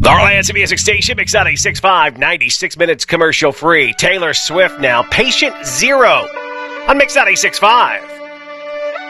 The Heartland Music Station, Mix 96.5, 96 minutes commercial free. Taylor Swift now, Patient Zero on Mix 96.5.